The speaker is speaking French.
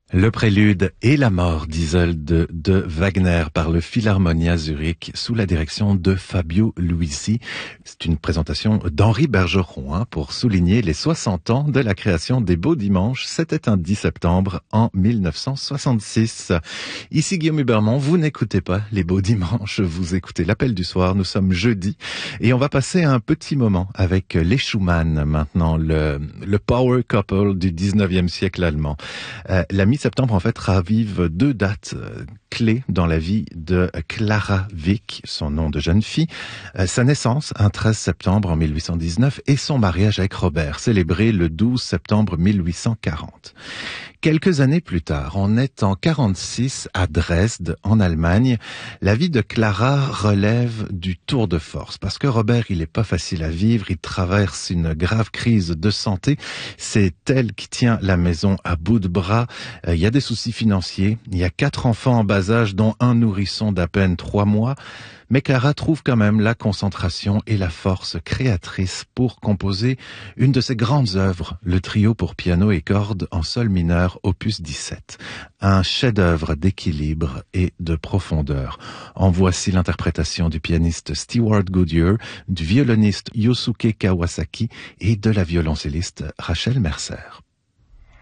Le prélude et la mort d'Isolde de Wagner par le Philharmonia Zurich sous la direction de Fabio Luisi. C'est une présentation d'Henri Bergeron pour souligner les 60 ans de la création des Beaux Dimanches. C'était un 10 septembre en 1966. Ici Guillaume Hubermont, vous n'écoutez pas les Beaux Dimanches, vous écoutez l'Appel du soir. Nous sommes jeudi et on va passer un petit moment avec les Schumann maintenant, le power couple du 19e siècle allemand. La mi-septembre, en fait, ravive deux dates clés dans la vie de Clara Wieck, son nom de jeune fille, sa naissance, un 13 septembre en 1819, et son mariage avec Robert, célébré le 12 septembre 1840. Quelques années plus tard, on est en 46 à Dresde, en Allemagne. La vie de Clara relève du tour de force, parce que Robert, il est pas facile à vivre, il traverse une grave crise de santé. C'est elle qui tient la maison à bout de bras. Il y a des soucis financiers. Il y a 4 enfants en bas âge, dont un nourrisson d'à peine 3 mois. Mais Clara trouve quand même la concentration et la force créatrice pour composer une de ses grandes œuvres, le trio pour piano et cordes en sol mineur, opus 17. Un chef-d'œuvre d'équilibre et de profondeur. En voici l'interprétation du pianiste Stewart Goodyear, du violoniste Yosuke Kawasaki et de la violoncelliste Rachel Mercer.